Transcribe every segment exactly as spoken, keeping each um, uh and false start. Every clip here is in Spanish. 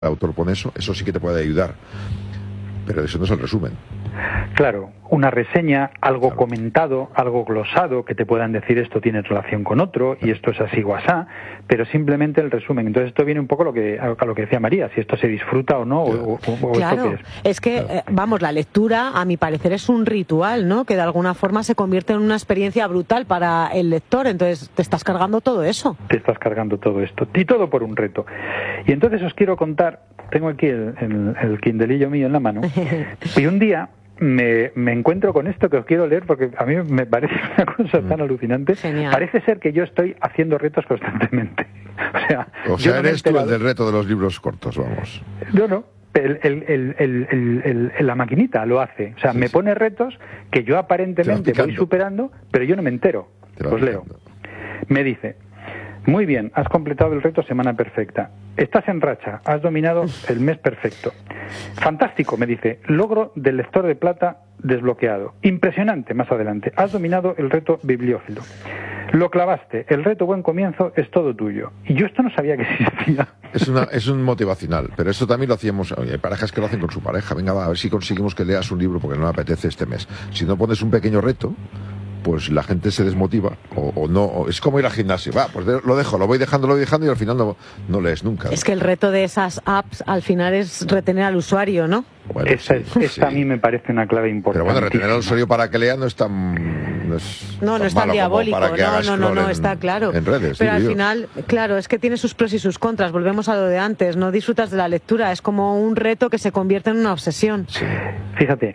el autor pone eso, eso sí que te puede ayudar. Pero eso no es el resumen. Claro, una reseña, algo claro. comentado, algo glosado, que te puedan decir esto tiene relación con otro y esto es así o asá, pero simplemente el resumen. Entonces esto viene un poco a lo que, a lo que decía María, si esto se disfruta o no, claro. o, o, o claro, esto qué es. Es que, claro. eh, vamos, la lectura, a mi parecer, es un ritual, ¿no? Que de alguna forma se convierte en una experiencia brutal para el lector, entonces te estás cargando todo eso. Te estás cargando todo esto, y todo por un reto. Y entonces os quiero contar, tengo aquí el, el, el Kindleillo mío en la mano, y un día Me, me encuentro con esto que os quiero leer porque a mí me parece una cosa tan alucinante. Genial. Parece ser que yo estoy haciendo retos constantemente. O sea, o yo sea no eres tú el del reto de los libros cortos, vamos. No, no. El, el, el, el, el, el, la maquinita lo hace. O sea, sí, me sí. pone retos que yo aparentemente voy superando, pero yo no me entero. Os leo. Me dice: muy bien, has completado el reto Semana Perfecta. Estás en racha, has dominado el mes perfecto. Fantástico, me dice, logro del lector de plata desbloqueado. Impresionante, más adelante. Has dominado el reto bibliófilo. Lo clavaste, el reto buen comienzo es todo tuyo. Y yo esto no sabía que existía. Es, una, es un motivacional, pero esto también lo hacíamos, hay parejas que lo hacen con su pareja. Venga, va, a ver si conseguimos que leas un libro porque no me apetece este mes. Si no pones un pequeño reto, pues la gente se desmotiva o, o no, o es como ir al gimnasio, va, pues lo dejo, lo voy dejando, lo voy dejando y al final no, no lees nunca. Es que el reto de esas apps al final es retener al usuario, ¿no? Bueno, esta sí, esta sí. A mí me parece una clave importante. Pero bueno, retener al usuario para que lea no es tan... No, es no, no es tan diabólico, no, no, no, no, está claro. En redes, pero al yo. final, claro, es que tiene sus pros y sus contras, volvemos a lo de antes, no disfrutas de la lectura, es como un reto que se convierte en una obsesión. Sí. Fíjate,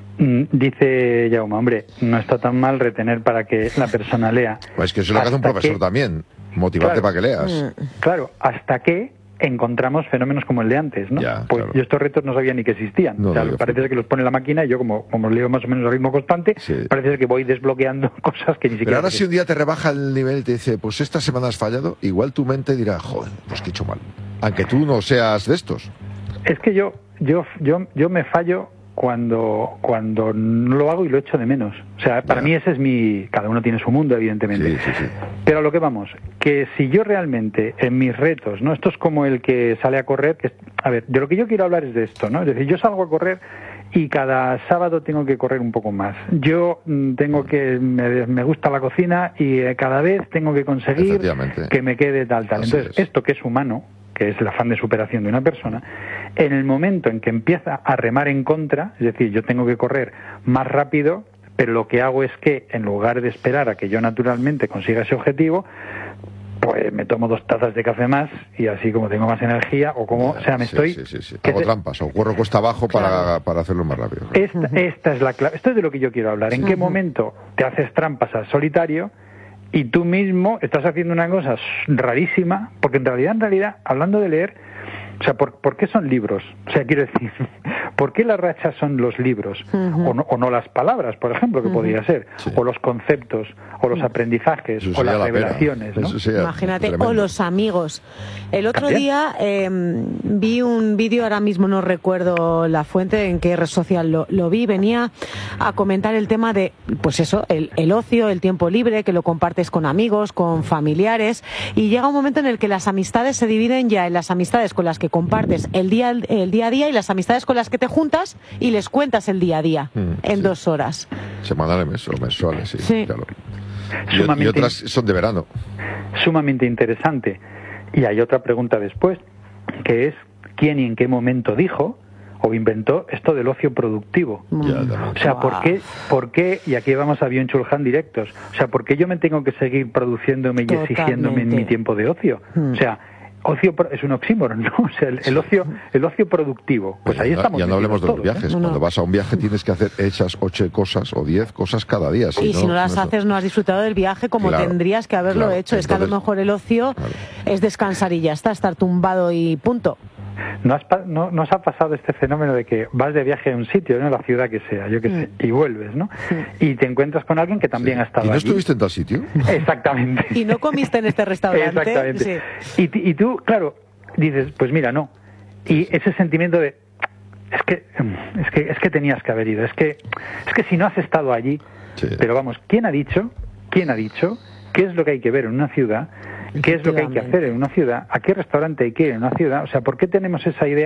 dice Jaume, hombre, no está tan mal retener para que la persona lea. Pues es que eso lo hace un profesor que, también, motivarte claro, para que leas. Claro, hasta que encontramos fenómenos como el de antes, ¿no? Ya, pues claro. yo estos retos no sabía ni que existían. No, o sea, no, parece ser que los pone la máquina y yo como, como leo más o menos a ritmo constante, sí. parece ser que voy desbloqueando cosas que ni siquiera... Pero ahora si un día te rebaja el nivel y te dice, pues esta semana has fallado, igual tu mente dirá, joder, pues que he hecho mal. Aunque tú no seas de estos. Es que yo, yo, yo, yo me fallo cuando cuando no lo hago y lo echo de menos. O sea, para yeah. mí ese es mi... Cada uno tiene su mundo, evidentemente. Sí, sí, sí. Pero a lo que vamos, que si yo realmente en mis retos, ¿no? Esto es como el que sale a correr, que es, a ver, de lo que yo quiero hablar es de esto, ¿no? Es decir, yo salgo a correr y cada sábado tengo que correr un poco más. Yo tengo que... Me, me gusta la cocina y cada vez tengo que conseguir que me quede tal, tal. Así Entonces, es. esto que es humano, que es el afán de superación de una persona, en el momento en que empieza a remar en contra, es decir, yo tengo que correr más rápido, pero lo que hago es que, en lugar de esperar a que yo naturalmente consiga ese objetivo, pues me tomo dos tazas de café más y así como tengo más energía, o como, o sea, me sí, estoy... Sí, sí, sí. Hago te... trampas, o corro cuesta abajo claro. para, para hacerlo más rápido. Esta, esta es la clave, esto es de lo que yo quiero hablar. ¿En qué momento te haces trampas al solitario y tú mismo estás haciendo una cosa rarísima? Porque en realidad, en realidad, hablando de leer, o sea, ¿por, ¿por qué son libros? O sea, quiero decir, ¿por qué las rachas son los libros? Uh-huh. o, no, o no las palabras, por ejemplo, que uh-huh. podría ser, sí. o los conceptos, o los aprendizajes, o las revelaciones, ¿no? Imagínate, tremendo. O los amigos. El otro ¿También? día eh, vi un vídeo, ahora mismo no recuerdo la fuente, en qué red social lo, lo vi, venía a comentar el tema de, pues eso, el, el ocio, el tiempo libre, que lo compartes con amigos, con familiares, y llega un momento en el que las amistades se dividen ya en las amistades con las que compartes el día, el día a día y las amistades con las que te juntas y les cuentas el día a día mm, en sí. dos horas. Semanales o mensuales, sí, sí. claro. Y, y otras son de verano. Sumamente interesante. Y hay otra pregunta después, que es ¿quién y en qué momento dijo o inventó esto del ocio productivo? Mm. Ya, o sea, ¿por qué, ¿por qué, y aquí vamos a Byung-Chul Han directos, o sea, ¿por qué yo me tengo que seguir produciéndome y Totalmente. exigiéndome en mi tiempo de ocio? Mm. O sea, ocio es un oxímoron, ¿no? O sea, el, el ocio el ocio productivo. Pues ahí ya, estamos. Ya no hablemos de los viajes. ¿eh? No, no. Cuando vas a un viaje tienes que hacer hechas ocho cosas o diez cosas cada día. Si y no, si no las no haces, no has disfrutado del viaje como claro, tendrías que haberlo claro. hecho. Entonces, es que a lo mejor el ocio claro. es descansar y ya está, estar tumbado y punto. ¿No, has, no, ¿No os ha pasado este fenómeno de que vas de viaje a un sitio, ¿no? La ciudad que sea, yo qué sé, y vuelves, ¿no? Y te encuentras con alguien que también sí. ha estado ¿Y no allí. estuviste en tal sitio? Exactamente. ¿Y no comiste en este restaurante? Exactamente. Sí. Y, y tú, claro, dices, pues mira, no. Y ese sentimiento de, es que, es que, es que tenías que haber ido, es que, es que si no has estado allí, sí. Pero vamos, ¿quién ha dicho, quién ha dicho qué es lo que hay que ver en una ciudad qué es lo que hay que hacer en una ciudad, a qué restaurante hay que ir en una ciudad. O sea, ¿por qué tenemos esa idea